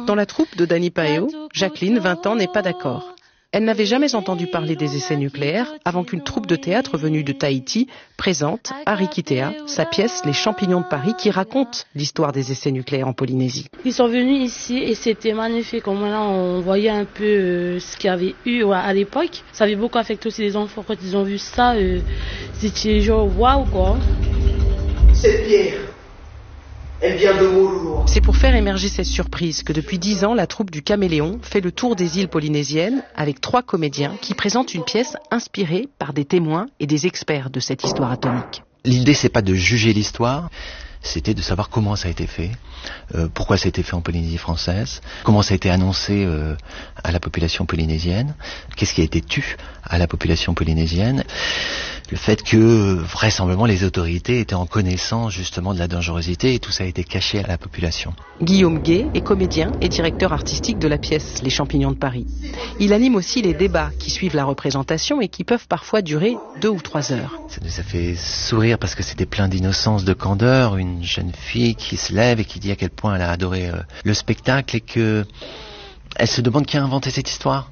Dans la troupe de Dany Paeo, Jacqueline, 20 ans, n'est pas d'accord. Elle n'avait jamais entendu parler des essais nucléaires avant qu'une troupe de théâtre venue de Tahiti présente à Rikitea sa pièce Les Champignons de Paris qui raconte l'histoire des essais nucléaires en Polynésie. Ils sont venus ici et c'était magnifique. Là, on voyait un peu ce qu'il y avait eu à l'époque. Ça avait beaucoup affecté aussi les enfants quand ils ont vu ça. C'était genre waouh quoi. Cette pierre, elle vient de Moulou. C'est pour faire émerger cette surprise que depuis 10 ans, la troupe du Caméléon fait le tour des îles polynésiennes avec 3 comédiens qui présentent une pièce inspirée par des témoins et des experts de cette histoire atomique. L'idée, c'est pas de juger l'histoire, c'était de savoir comment ça a été fait, pourquoi ça a été fait en Polynésie française, comment ça a été annoncé à la population polynésienne, qu'est-ce qui a été tu à la population polynésienne. Le fait que, vraisemblablement, les autorités étaient en connaissance justement de la dangerosité et tout ça a été caché à la population. Guillaume Gay est comédien et directeur artistique de la pièce Les Champignons de Paris. Il anime aussi les débats qui suivent la représentation et qui peuvent parfois durer 2 ou 3 heures. Ça nous a fait sourire parce que c'était plein d'innocence, de candeur. Une jeune fille qui se lève et qui dit à quel point elle a adoré le spectacle et que elle se demande qui a inventé cette histoire.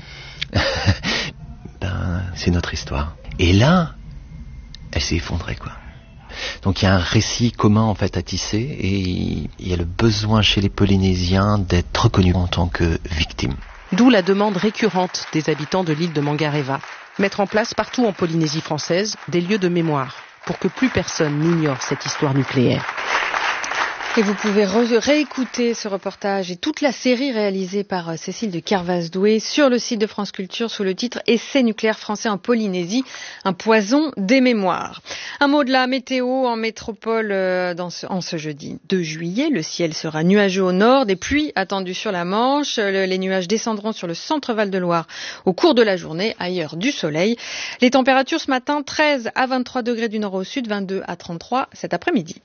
C'est notre histoire. Et là, elle s'est effondrée, quoi. Donc il y a un récit commun en fait à tisser et il y a le besoin chez les Polynésiens d'être reconnus en tant que victimes. D'où la demande récurrente des habitants de l'île de Mangareva, mettre en place partout en Polynésie française des lieux de mémoire pour que plus personne n'ignore cette histoire nucléaire. Et vous pouvez réécouter ce reportage et toute la série réalisée par Cécile de Kervas-Doué sur le site de France Culture sous le titre « Essais nucléaires français en Polynésie, un poison des mémoires ». Un mot de la météo en métropole en ce jeudi 2 juillet. Le ciel sera nuageux au nord, des pluies attendues sur la Manche. Les nuages descendront sur le centre Val-de-Loire au cours de la journée, ailleurs du soleil. Les températures ce matin, 13 à 23 degrés du nord au sud, 22 à 33 cet après-midi.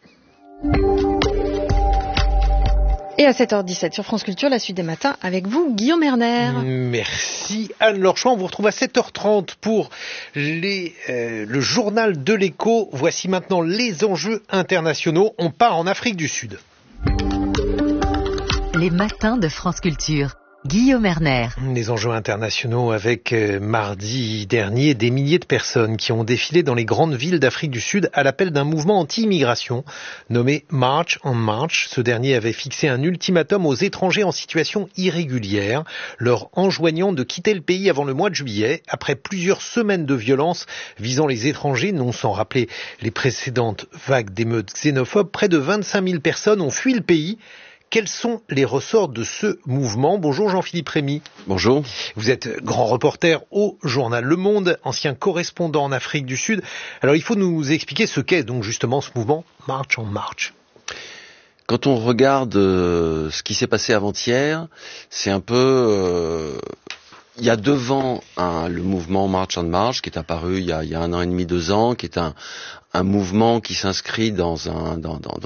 Et à 7h17 sur France Culture, la suite des matins avec vous, Guillaume Erner. Merci Anne-Laure Chouan. On vous retrouve à 7h30 pour le journal de l'écho. Voici maintenant les enjeux internationaux. On part en Afrique du Sud. Les matins de France Culture. Guillaume Erner. Les enjeux internationaux avec mardi dernier des milliers de personnes qui ont défilé dans les grandes villes d'Afrique du Sud à l'appel d'un mouvement anti-immigration nommé March on March. Ce dernier avait fixé un ultimatum aux étrangers en situation irrégulière, leur enjoignant de quitter le pays avant le mois de juillet, après plusieurs semaines de violence visant les étrangers, non sans rappeler les précédentes vagues d'émeutes xénophobes. Près de 25 000 personnes ont fui le pays. Quels sont les ressorts de ce mouvement ? Bonjour Jean-Philippe Rémy. Bonjour. Vous êtes grand reporter au journal Le Monde, ancien correspondant en Afrique du Sud. Alors il faut nous expliquer ce qu'est donc justement ce mouvement March on March. Quand on regarde ce qui s'est passé avant-hier, c'est un peu... Il y a devant le mouvement March on March qui est apparu il y a 1 an et demi, 2 ans, qui est un mouvement qui s'inscrit dans un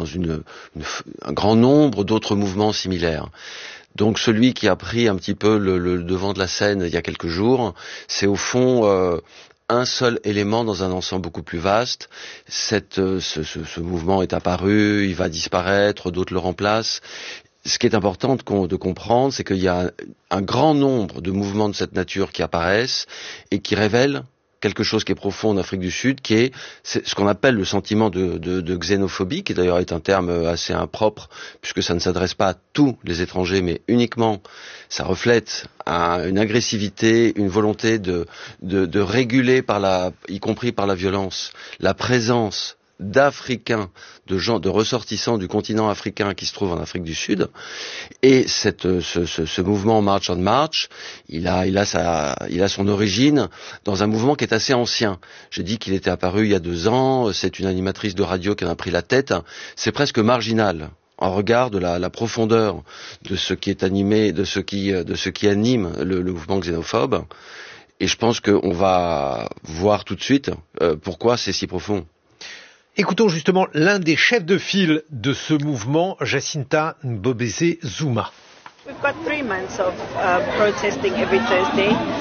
grand nombre d'autres mouvements similaires. Donc celui qui a pris un petit peu le devant de la scène il y a quelques jours, c'est au fond un seul élément dans un ensemble beaucoup plus vaste. Ce mouvement est apparu, il va disparaître, d'autres le remplacent. Ce qui est important de comprendre, c'est qu'il y a un grand nombre de mouvements de cette nature qui apparaissent et qui révèlent quelque chose qui est profond en Afrique du Sud, qui est ce qu'on appelle le sentiment de xénophobie, qui d'ailleurs est un terme assez impropre, puisque ça ne s'adresse pas à tous les étrangers, mais uniquement, ça reflète une agressivité, une volonté de réguler y compris par la violence, la présence d'Africains, de ressortissants du continent africain qui se trouvent en Afrique du Sud. Et ce mouvement March on March, il a son origine dans un mouvement qui est assez ancien. J'ai dit qu'il était apparu il y a 2 ans, c'est une animatrice de radio qui en a pris la tête. C'est presque marginal en regard de la profondeur de ce qui est animé, de ce qui anime le mouvement xénophobe. Et je pense qu'on va voir tout de suite pourquoi c'est si profond. Écoutons justement l'un des chefs de file de ce mouvement, Jacinta Mbobese Zuma. We've got 3 months of protesting every Thursday.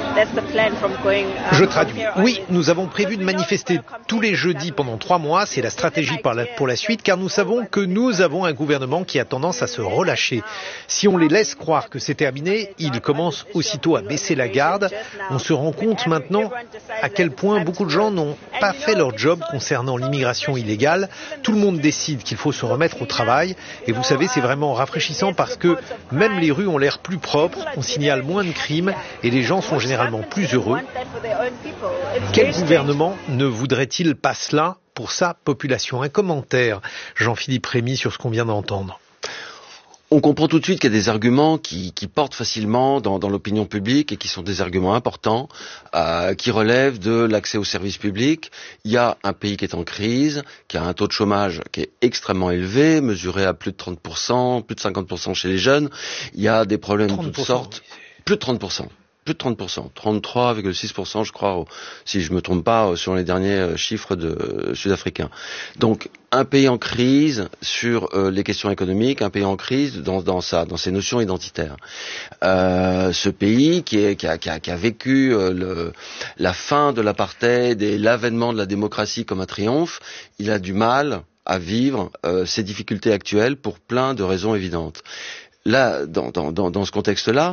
Je traduis. Oui, nous avons prévu de manifester tous les jeudis pendant 3 mois. C'est la stratégie pour la suite, car nous savons que nous avons un gouvernement qui a tendance à se relâcher. Si on les laisse croire que c'est terminé, ils commencent aussitôt à baisser la garde. On se rend compte maintenant à quel point beaucoup de gens n'ont pas fait leur job concernant l'immigration illégale. Tout le monde décide qu'il faut se remettre au travail. Et vous savez, c'est vraiment rafraîchissant parce que même les rues ont l'air plus propres, on signale moins de crimes et les gens sont généralement plus heureux. Quel gouvernement ne voudrait-il pas cela pour sa population? Un commentaire, Jean-Philippe Rémy, sur ce qu'on vient d'entendre. On comprend tout de suite qu'il y a des arguments qui portent facilement dans l'opinion publique et qui sont des arguments importants, qui relèvent de l'accès aux services publics. Il y a un pays qui est en crise, qui a un taux de chômage qui est extrêmement élevé, mesuré à plus de 30%, plus de 50% chez les jeunes. Il y a des problèmes de toutes sortes. Plus de 30%. Plus de 30%, 33,6% je crois, si je me trompe pas, sur les derniers chiffres sud-africains. Donc un pays en crise sur les questions économiques, un pays en crise dans ses notions identitaires. Ce pays qui a vécu la fin de l'apartheid et l'avènement de la démocratie comme un triomphe, il a du mal à vivre ces difficultés actuelles pour plein de raisons évidentes. Là, dans ce contexte-là,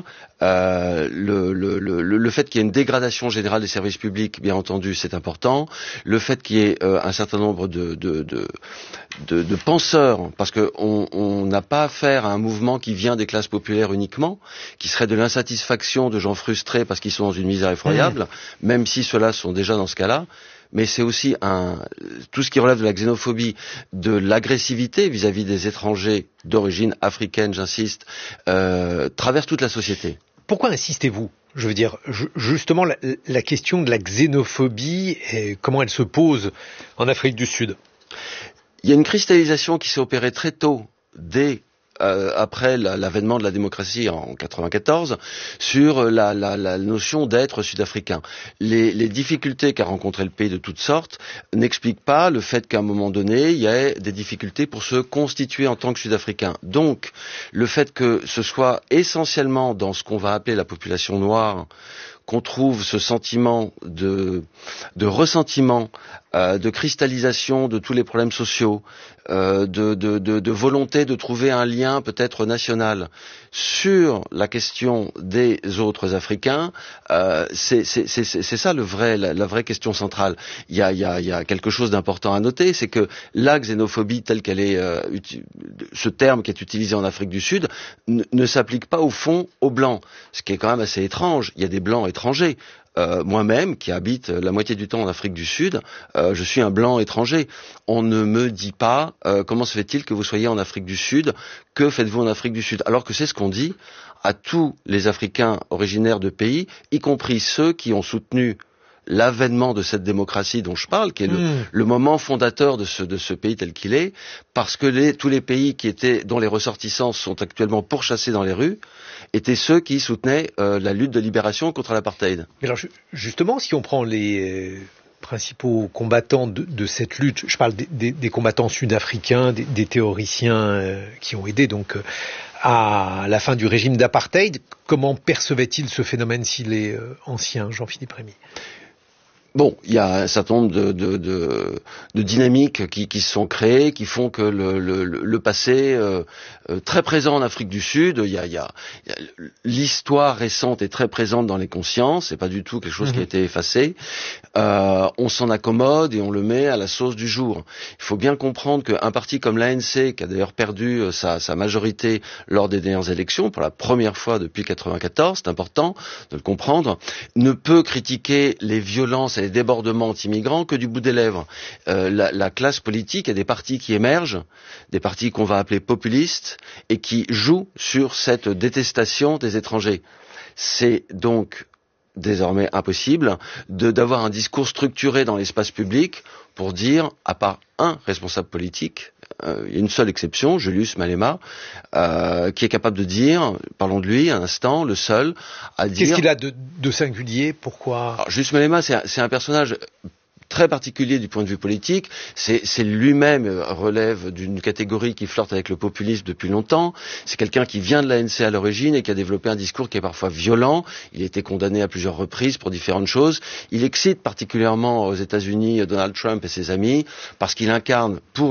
le fait qu'il y ait une dégradation générale des services publics, bien entendu, c'est important. Le fait qu'il y ait un certain nombre de penseurs, parce qu'on n'a pas affaire à un mouvement qui vient des classes populaires uniquement, qui serait de l'insatisfaction de gens frustrés parce qu'ils sont dans une misère effroyable, même si ceux-là sont déjà dans ce cas-là. Mais c'est aussi tout ce qui relève de la xénophobie, de l'agressivité vis-à-vis des étrangers d'origine africaine, j'insiste, traverse toute la société. Pourquoi insistez-vous? Je veux dire, justement, la question de la xénophobie, comment elle se pose en Afrique du Sud? Il y a une cristallisation qui s'est opérée très tôt, dès après l'avènement de la démocratie en 94, sur la notion d'être sud-africain. Les difficultés qu'a rencontré le pays de toutes sortes n'expliquent pas le fait qu'à un moment donné, il y ait des difficultés pour se constituer en tant que sud-africain. Donc, le fait que ce soit essentiellement dans ce qu'on va appeler la population noire qu'on trouve ce sentiment de ressentiment, de cristallisation de tous les problèmes sociaux, de volonté de trouver un lien peut-être national sur la question des autres Africains, c'est ça la vraie question centrale. Il y a quelque chose d'important à noter, c'est que la xénophobie telle qu'elle est, ce terme qui est utilisé en Afrique du Sud, ne s'applique pas au fond aux Blancs, ce qui est quand même assez étrange. Il y a des Blancs étrangers. Moi-même, qui habite la moitié du temps en Afrique du Sud, je suis un blanc étranger. On ne me dit pas comment se fait-il que vous soyez en Afrique du Sud, que faites-vous en Afrique du Sud, alors que c'est ce qu'on dit à tous les Africains originaires de pays, y compris ceux qui ont soutenu l'avènement de cette démocratie dont je parle, qui est le moment fondateur de ce pays tel qu'il est, parce que tous les pays dont les ressortissants sont actuellement pourchassés dans les rues, étaient ceux qui soutenaient la lutte de libération contre l'apartheid. Mais alors justement, si on prend les principaux combattants de cette lutte, je parle des combattants sud-africains, des théoriciens qui ont aidé donc à la fin du régime d'apartheid, comment percevaient-ils ce phénomène s'il est ancien, Jean-Philippe Rémy? Bon, il y a un certain nombre de dynamiques qui se sont créées, qui font que le passé très présent en Afrique du Sud, il y a l'histoire récente est très présente dans les consciences, c'est pas du tout quelque chose qui a été effacé. On s'en accommode et on le met à la sauce du jour. Il faut bien comprendre qu'un parti comme l'ANC, qui a d'ailleurs perdu sa majorité lors des dernières élections pour la première fois depuis 1994, c'est important de le comprendre, ne peut critiquer les violences et les débordements anti-migrants que du bout des lèvres. La classe politique, il y a des partis qui émergent, des partis qu'on va appeler populistes, et qui jouent sur cette détestation des étrangers. C'est donc désormais impossible d'avoir un discours structuré dans l'espace public pour dire, à part un responsable politique, il y a une seule exception, Julius Malema, qui est capable de dire, parlons de lui un instant, le seul, à dire... Qu'est-ce qu'il a de singulier? Pourquoi? Alors, Julius Malema, c'est un personnage très particulier du point de vue politique. C'est lui-même relève d'une catégorie qui flirte avec le populisme depuis longtemps. C'est quelqu'un qui vient de l'ANC à l'origine et qui a développé un discours qui est parfois violent. Il a été condamné à plusieurs reprises pour différentes choses. Il excite particulièrement aux États-Unis Donald Trump et ses amis parce qu'il incarne pour